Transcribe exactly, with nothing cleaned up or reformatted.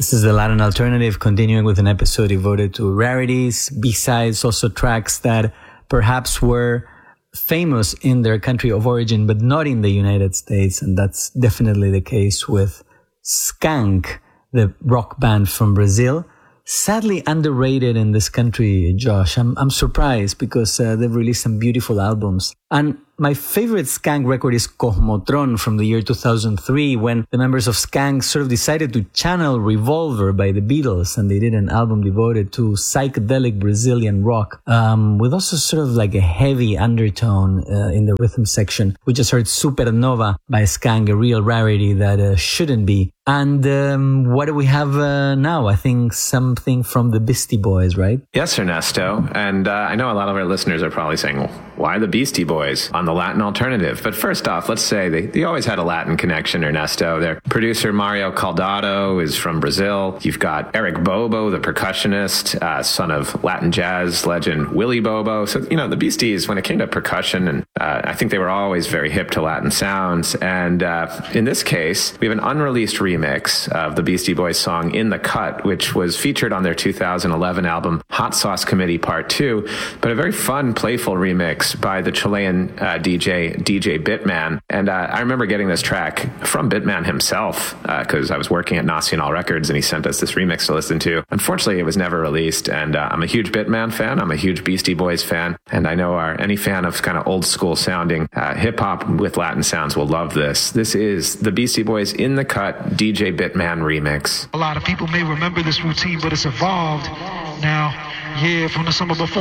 This is the Latin Alternative, continuing with an episode devoted to rarities, B-sides, also tracks that perhaps were famous in their country of origin, but not in the United States. And that's definitely the case with Skank, the rock band from Brazil. Sadly underrated in this country, Josh. I'm I'm surprised because uh, they've released some beautiful albums. And my favorite Skank record is Cosmotron from the year two thousand three, when the members of Skank sort of decided to channel Revolver by the Beatles, and they did an album devoted to psychedelic Brazilian rock, um, with also sort of like a heavy undertone uh, in the rhythm section. We just heard Supernova by Skank, a real rarity that uh, shouldn't be. And um, what do we have uh, now? I think something from the Beastie Boys, right? Yes, Ernesto. And uh, I know a lot of our listeners are probably saying, well, why the Beastie Boys on the Latin Alternative? But first off, let's say they, they always had a Latin connection, Ernesto. Their producer, Mario Caldado, is from Brazil. You've got Eric Bobo, the percussionist, uh, son of Latin jazz legend Willie Bobo. So, you know, the Beasties, when it came to percussion, and uh, I think they were always very hip to Latin sounds. And uh, in this case, we have an unreleased remix remix of the Beastie Boys song In the Cut, which was featured on their two thousand eleven album Hot Sauce Committee Part two, but a very fun, playful remix by the Chilean uh, D J, D J Bitman. And uh, I remember getting this track from Bitman himself, because uh, I was working at Nacional Records and he sent us this remix to listen to. Unfortunately, it was never released, and uh, I'm a huge Bitman fan, I'm a huge Beastie Boys fan, and I know our, any fan of kind of old school sounding uh, hip-hop with Latin sounds will love this. This is the Beastie Boys In the Cut D J Bitman remix. A lot of people may remember this routine, but it's evolved now. Yeah, from the summer before.